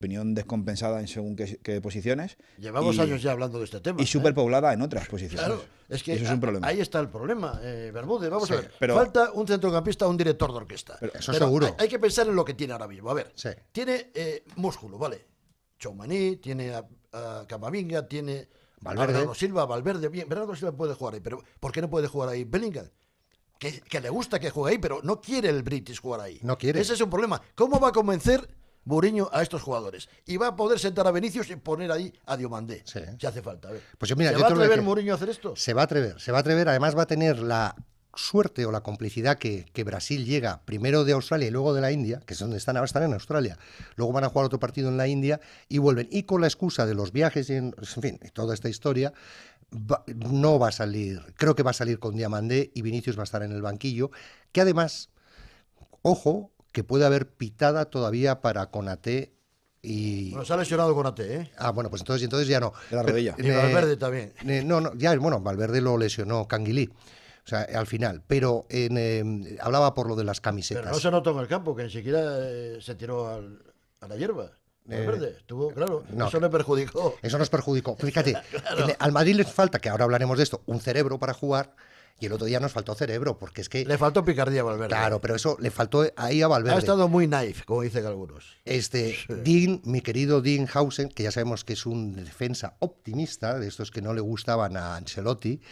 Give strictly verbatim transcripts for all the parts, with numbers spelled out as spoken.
opinión descompensada en según qué, qué posiciones. Llevamos y, años ya hablando de este tema. Y superpoblada ¿eh? en otras posiciones. Claro, es que eso es un problema. Ahí está el problema, eh, Bermúdez. Vamos sí, a ver. Pero, falta un centrocampista, un director de orquesta. Pero eso pero seguro. Hay, hay que pensar en lo que tiene ahora mismo. A ver, sí. tiene eh, músculo, ¿vale? Choumaní, tiene a, a Camavinga, tiene Valverde. a Bernardo Silva, Valverde. Bien, Bernardo Silva puede jugar ahí, pero ¿por qué no puede jugar ahí Bellingham? Que, que le gusta que juegue ahí, pero no quiere el British jugar ahí. No quiere. Ese es un problema. ¿Cómo va a convencer Mourinho a estos jugadores? Y va a poder sentar a Vinicius y poner ahí a Diomandé, sí. si hace falta. A ver. Pues yo, mira, ¿Se yo va a atrever que... Mourinho a hacer esto? Se va a atrever, se va a atrever. Además va a tener la suerte o la complicidad que, que Brasil llega primero de Australia y luego de la India, que es donde están ahora, están en Australia. Luego van a jugar otro partido en la India y vuelven. Y con la excusa de los viajes y, en, en fin, toda esta historia, va, no va a salir, creo que va a salir con Diomandé y Vinicius va a estar en el banquillo, que además, ojo, que puede haber pitada todavía para Konaté. Y... Bueno, se ha lesionado Konaté, ¿eh? Ah, bueno, pues entonces, entonces ya no. De la rodilla. Y Valverde también. Eh, no, no, ya, bueno, Valverde lo lesionó Canguilí. O sea, al final. Pero en, eh, hablaba por lo de las camisetas. Pero no se notó en el campo, que ni siquiera eh, se tiró al, a la hierba. Valverde, eh, estuvo, claro, no, eso le perjudicó. Eso nos perjudicó. Fíjate, claro. en, al Madrid les falta, que ahora hablaremos de esto, un cerebro para jugar. Y el otro día nos faltó cerebro, porque es que... Le faltó picardía a Valverde. Claro, pero eso le faltó ahí a Valverde. Ha estado muy naif, como dicen algunos. Este, sí. Dean, mi querido Dean Hausen, que ya sabemos que es un defensa optimista, de estos que no le gustaban a Ancelotti,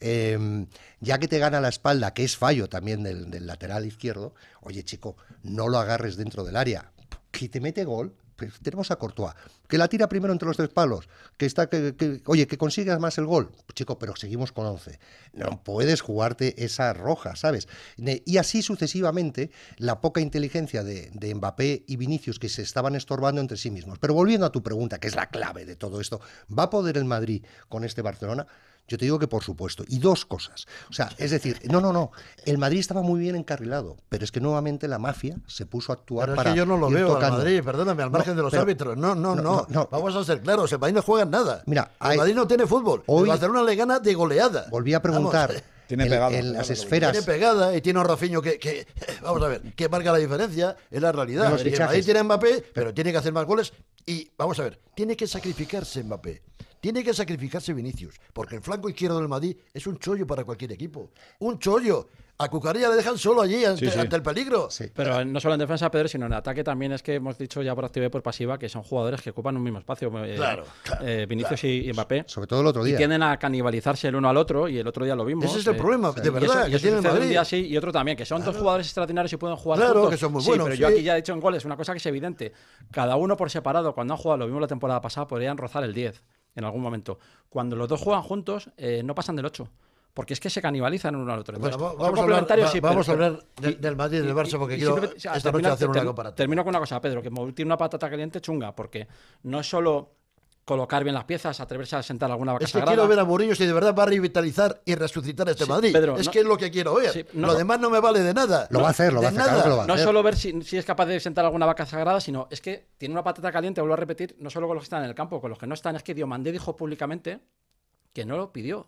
eh, ya que te gana la espalda, que es fallo también del, del lateral izquierdo, oye, chico, no lo agarres dentro del área, que te mete gol. Tenemos a Courtois, que la tira primero entre los tres palos, que está, que, que oye, que consigas más el gol, chico, pero seguimos con once. No puedes jugarte esa roja, ¿sabes? Y así sucesivamente, la poca inteligencia de, de Mbappé y Vinicius, que se estaban estorbando entre sí mismos. Pero volviendo a tu pregunta, que es la clave de todo esto, ¿va a poder el Madrid con este Barcelona? Yo te digo que por supuesto. Y dos cosas. O sea, es decir, no, no, no. El Madrid estaba muy bien encarrilado, pero es que nuevamente la mafia se puso a actuar pero para es que yo no lo ir veo tocando. al Madrid, perdóname, al margen no, de los pero, árbitros. No no, no, no, no. Vamos a ser claros, el Madrid no juega en nada. Mira, el hay, Madrid no tiene fútbol. Hoy, el Barcelona le gana de goleada. Volví a preguntar. Vamos, tiene en, pegada, en las pegada, esferas. Tiene pegada y tiene a un Rafinho que, que, vamos a ver, que marca la diferencia, es la realidad. El Madrid tiene a Mbappé, pero tiene que hacer más goles y, vamos a ver, tiene que sacrificarse Mbappé. Tiene que sacrificarse Vinicius, porque el flanco izquierdo del Madrid es un chollo para cualquier equipo. Un chollo. A Cucurella le dejan solo allí ante, sí, sí. ante el peligro. Sí. Pero no solo en defensa, Pedro, sino en ataque también es que hemos dicho ya por activa y por pasiva que son jugadores que ocupan un mismo espacio. Eh, claro, claro, eh, Vinicius claro. y Mbappé. Sobre todo el otro día. Y tienden a canibalizarse el uno al otro y el otro día lo vimos. Ese es el eh, problema, sí. de verdad, y eso, que y tiene el sucede Madrid. un día sí y otro también, que son claro. dos jugadores extraordinarios y pueden jugar claro, juntos. que son muy sí, buenos. pero sí. yo aquí ya he dicho en goles una cosa que es evidente. Cada uno por separado, cuando han jugado lo mismo la temporada pasada, podrían rozar el diez en algún momento. Cuando los dos juegan juntos, eh, no pasan del ocho. Porque es que se canibalizan uno al otro. Entonces, bueno, vamos a hablar, va, sí, vamos pero, a hablar de, del Madrid y del Barça porque y, quiero y, y, esta noche hacer una comparativa. Termino con una cosa, Pedro, que tiene una patata caliente chunga, porque no es solo colocar bien las piezas, atreverse a sentar alguna vaca Es que sagrada. quiero ver a Mourinho si de verdad va a revitalizar y resucitar este sí, Madrid. Pedro, es no, que es lo que quiero ver. Sí, no, lo demás no me vale de nada. Lo va a hacer, lo va a hacer, claro que lo va a No hacer. solo ver si, si es capaz de sentar alguna vaca sagrada, sino es que tiene una patata caliente, vuelvo a repetir, no solo con los que están en el campo, con los que no están. Es que Diomandé dijo públicamente que no lo pidió.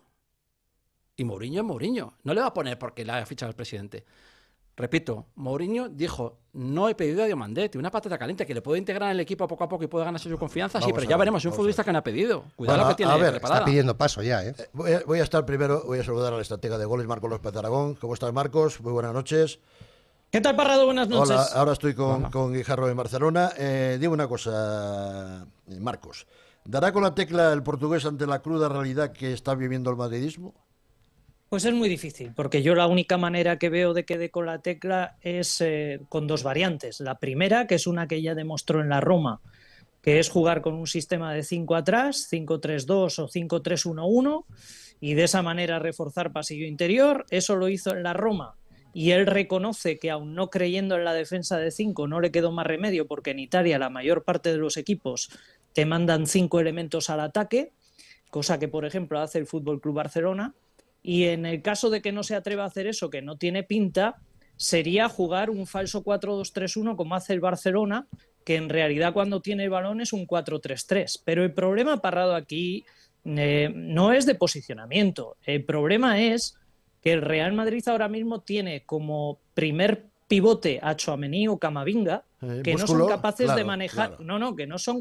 Y Mourinho es Mourinho. No le va a poner porque le ha fichado el presidente. Repito, Mourinho dijo, no he pedido a Diomandé, tiene una patata caliente que le puede integrar en el equipo poco a poco y puede ganarse su confianza. Vamos sí, pero a ya ver, veremos, es un futbolista que no ha pedido. Cuidado bueno, lo que tiene a ver, preparada. Está pidiendo paso ya, ¿eh? eh voy, a, voy a estar primero, voy a saludar al estratega de goles, Marcos López de Aragón. ¿Cómo estás, Marcos? Muy buenas noches. ¿Qué tal, Parrado? Buenas noches. Hola, ahora estoy con, Hola. con Guijarro en Barcelona. Eh, digo una cosa, Marcos. ¿Dará con la tecla el portugués ante la cruda realidad que está viviendo el madridismo? Pues es muy difícil, porque yo la única manera que veo de que dé con la tecla es eh, con dos variantes. La primera, que es una que ya demostró en la Roma, que es jugar con un sistema de cinco atrás, cinco tres dos o cinco tres uno uno, y de esa manera reforzar pasillo interior. Eso lo hizo en la Roma, y él reconoce que aun no creyendo en la defensa de cinco no le quedó más remedio, porque en Italia la mayor parte de los equipos te mandan cinco elementos al ataque, cosa que por ejemplo hace el F C Barcelona. Y en el caso de que no se atreva a hacer eso, que no tiene pinta, sería jugar un falso cuatro dos tres uno como hace el Barcelona, que en realidad cuando tiene el balón es un cuatro tres tres. Pero el problema, Parrado, aquí eh, no es de posicionamiento. El problema es que el Real Madrid ahora mismo tiene como primer pivote a Tchouaméni o Camavinga, Eh, que músculo, no son capaces claro, de manejar... claro. No, no, que no son